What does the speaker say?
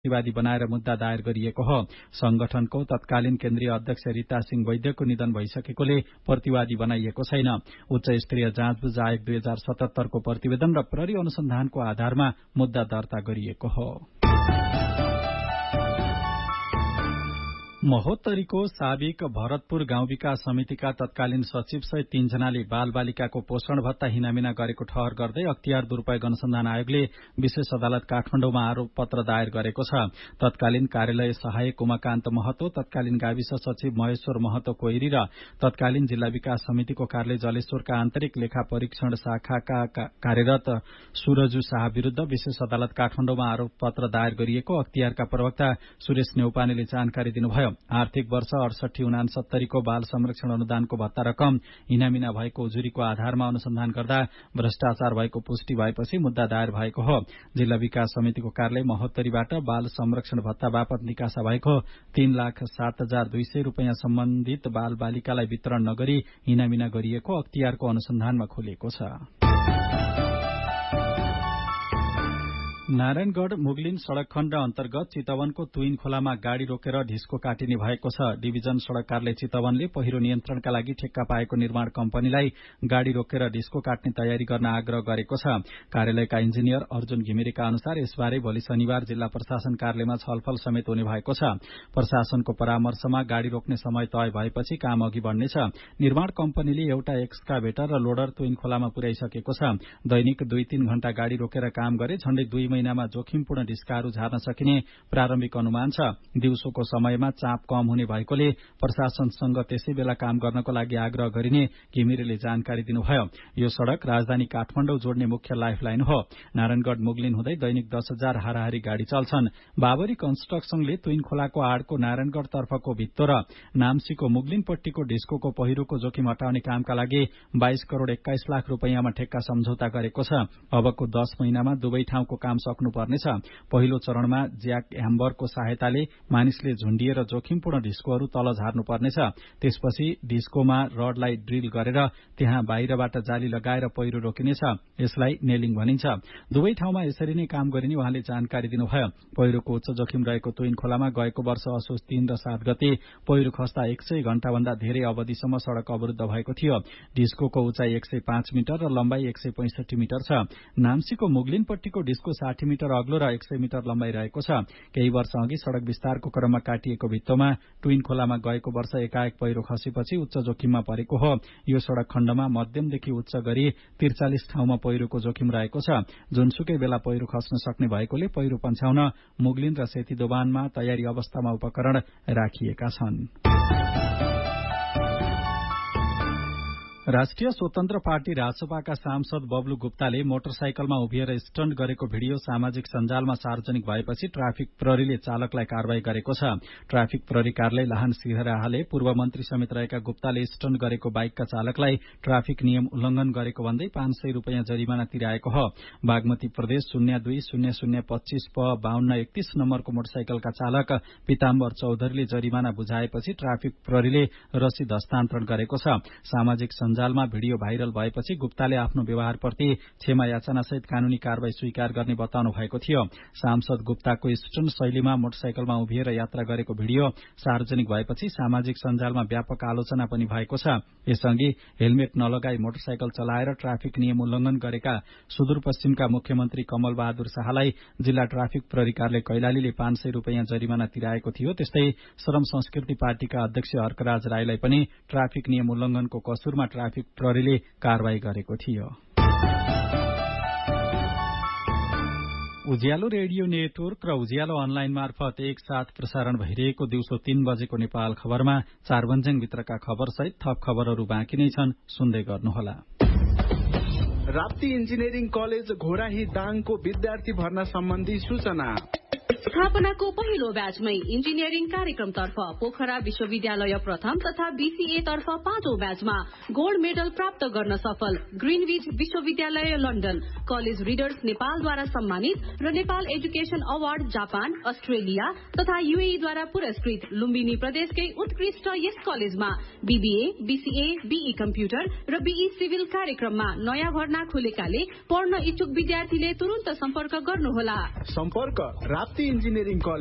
प्रतिवादी बनाएर मुद्दा दायर गरिएको हो। संगठनको तत्कालीन केन्द्रीय अध्यक्ष रीता सिंह वैद्यको निधन भइसकेकोले प्रतिवादी बनाइएको छैन। उच्च स्तरीय जाँचबुझ आयोग 2077 को प्रतिवेदन र प्रहरी अनुसन्धानको आधारमा मुद्दा दर्ता गरिएको हो। महोत्तरीको साबिक भरतपुर गाउँ विकास समितिका तत्कालीन सचिव सहित 3 जनाले बालबालिकाको पोषण भत्ता हिनामिना गरेको ठहर गर्दै अख्तियार दुरूपयोग अनुसन्धान आयोगले विशेष अदालत काठमाडौँमा आरोप पत्र दायर गरेको छ। तत्कालीन कार्यालय सहायक उमाकान्त महतो, तत्कालीन गाविस सचिव महेश्वर महतो कोइरी र तत्कालीन जिल्ला विकास समितिको कार्यालय जलेश्वरका आन्तरिक लेखा परीक्षण शाखाका कार्यरत सुरजु शाह विरूद्ध विशेष अदालत काठमाडौँमा आरोप पत्र दायर गरिएको अख्तियारका प्रवक्ता सुरेश न्यौपानेले जानकारी दिनुभयो। आर्थिक वर्ष 68-69 को बाल संरक्षण अनुदानको भत्ता रकम हिनामिना भएको उजुरीको आधारमा अनुसन्धान गर्दा भ्रष्टाचार भएको पुष्टि भएपछि मुद्दा दायर भएको हो। जिल्ला विकास समितिको कार्यालय महोत्तरीबाट बाल संरक्षण भत्ता बापत निकासा भएको 3,07,200 रूपियाँ सम्बन्धित बाल बालिकालाई वितरण नगरी हिनामिना गरिएको अख्तियारको अनुसन्धानमा खुलेको छ। नारायणगढ़ मुगलिन सड़क खण्ड अन्तर्गत चितवनको तुइन खोलामा गाड़ी रोकेर ढिस्को काटिने भएको छ। डिभिजन सड़क कार्यालय चितवनले पहिरो नियन्त्रणका लागि ठेक्का पाएको निर्माण कम्पनीलाई गाड़ी रोकेर ढिस्को काट्ने तयारी गर्न आग्रह गरेको छ। कार्यालयका इन्जिनियर अर्जुन घिमिरेका अनुसार यसबारे भोलि शनिबार जिल्ला प्रशासन कार्यालयमा छलफल समेत हुने भएको छ। प्रशासनको परामर्शमा गाड़ी रोक्ने समय तय भएपछि काम अघि बढ्नेछ। निर्माण कम्पनीले एउटा एक्सकाभेटर र लोडर तुइन खोलामा पुर्याइसकेको छ। दैनिक 2-3 घण्टा गाड़ी रोकेर काम गरे झण्डै 2 महिनामा जोखिमपूर्ण ढिस्काहरू झार्न सकिने प्रारम्भिक अनुमान छ। दिउँसोको समयमा चाप कम हुने भएकोले प्रशासनसँग त्यसै बेला काम गर्नको लागि आग्रह गरिने घिमिरेले जानकारी दिनुभयो। यो सड़क राजधानी काठमाडौँ जोड्ने मुख्य लाइफलाइन हो। नारायणगढ़ मुगलिन हुँदै दैनिक 10,000 हाराहारी गाड़ी चल्छन्। बाबरी कन्स्ट्रक्सनले तुइन खोलाको आड़को नारायणगढ़ तर्फको भित्तो र नाम्सीको मुगलिनपट्टिको ढिस्कोको पहिरोको जोखिम हटाउने कामका लागि 22 करोड़ 21 लाख रूपैयाँमा ठेक्का सम्झौता गरेको छ। अबको 10 महिनामा दुवै ठाउँको काम सक्नुपर्नेछ। पहिलो चरणमा ज्याक ह्याम्बरको सहायताले मानिसले झुण्डिएर जोखिमपूर्ण ढिस्कोहरू तल झार्नुपर्नेछ। त्यसपछि ढिस्कोमा रडलाई ड्रिल गरेर त्यहाँ बाहिरबाट जाली लगाएर पहिरो रोकिनेछ। यसलाई नेलिङ भनिन्छ। दुवै ठाउँमा यसरी नै काम गरिने उहाँले जानकारी दिनुभयो। पहिरोको उच्च जोखिम रहेको तुइन खोलामा गएको वर्ष असोज 3 र 7 गते पहिरो खस्दा 100 घण्टाभन्दा धेरै अवधिसम्म सड़क अवरुद्ध भएको थियो। ढिस्कोको उचाइ 105 मिटर र लम्बाई 165 मिटर छ। नाम्सीको मुगलिनपट्टिको ढिस्को 60 मिटर अग्लो र 100 मिटर लम्बाई रहेको छ। केही वर्ष अघि सड़क विस्तारको क्रममा काटिएको भित्तोमा टुइन खोलामा गएको वर्ष एकाएक पहिरो खसेपछि उच्च जोखिममा परेको हो। यो सड़क खण्डमा मध्यमदेखि उच्च गरी 43 ठाउँमा पहिरोको जोखिम रहेको छ। जुनसुकै बेला पहिरो खस्न सक्ने भएकोले पहिरो पन्छाउन मुगलिन र सेती दोभानमा तयारी अवस्थामा उपकरण राखिएका छन्। राष्ट्रिय स्वतन्त्र पार्टी रासपाका सांसद बब्लु गुप्ताले मोटरसाइकलमा उभिएर स्टन्ट गरेको भिडियो सामाजिक सञ्जालमा सार्वजनिक भएपछि ट्राफिक प्रहरीले चालकलाई कारवाही गरेको छ। ट्राफिक प्रहरी कार्यालय लाहान सिहराले पूर्व मन्त्री समेत रहेका गुप्ताले स्टन्ट गरेको बाइकका चालकलाई ट्राफिक नियम उल्लंघन गरेको भन्दै 500 रूपियाँ जरिमाना तिराएको हो। बागमती प्रदेश 020025 प 5231 नम्बरको मोटरसाइकलका चालक पीताम्बर चौधरीले जरिमाना बुझाएपछि ट्राफिक प्रहरीले रसिद हस्तान्तरण गरेको छ। सामाजिक सञ्जालमा भिडियो भाइरल भएपछि गुप्ताले आफ्नो व्यवहारप्रति क्षमा याचना सहित कानूनी कारवाही स्वीकार गर्ने बताउनु भएको थियो। सांसद गुप्ताको स्टन्ट शैलीमा मोटरसाइकलमा उभिएर यात्रा गरेको भिडियो सार्वजनिक भएपछि सामाजिक सञ्जालमा व्यापक आलोचना पनि भएको छ। यसअघि हेलमेट नलगाई मोटरसाइकल चलाएर ट्राफिक नियम उल्लंघन गरेका सुदूरपश्चिमका मुख्यमन्त्री कमल बहादुर शाहलाई जिल्ला ट्राफिक प्रहरी कार्यालय कैलालीले 500 रूपियाँ जरिमाना तिराएको थियो। त्यस्तै श्रम संस्कृति पार्टीका अध्यक्ष हर्कराज राईलाई पनि ट्राफिक नियम उल्लंघनको कसुरमा ट्राफिक प्रहरीले कारवाही गरेको थियो। उज्यालो रेडियो नेटवर्क र उज्यालो अनलाइन मार्फत एकसाथ प्रसारण भइरहेको दिउँसो 3 बजेको नेपाल खबरमा चारबन्ज्याङभित्रका खबरसहित थप खबरहरू बाँकी नै छन्, सुन्दै गर्नुहोला। राप्ती इन्जिनियरिङ कलेज घोराही दाङको विद्यार्थी भर्ना सम्बन्धी सूचना। स्थापनाको पहिलो ब्याचमै इन्जिनियरिङ कार्यक्रमतर्फ पोखरा विश्वविद्यालय प्रथम तथा बीसीए तर्फ 5औं ब्याचमा गोल्ड मेडल प्राप्त गर्न सफल ग्रीनविच विश्वविद्यालय लन्डन, कलेज रिडर्स नेपालद्वारा सम्मानित र Nepal education award Japan, Australia तथा यूएईद्वारा पुरस्कृत लुम्बिनी प्रदेशकै उत्कृष्ट यस कलेजमा बीबीए, बीसीए, बीई कम्प्युटर र बीई सिभिल कार्यक्रममा नयाँ भर्ना खुलेकाले पढ्न इच्छुक विद्यार्थीले तुरुन्त सम्पर्क गर्नुहोला। सम्पर्क राप्ती इंजीनियरिंग कॉलेज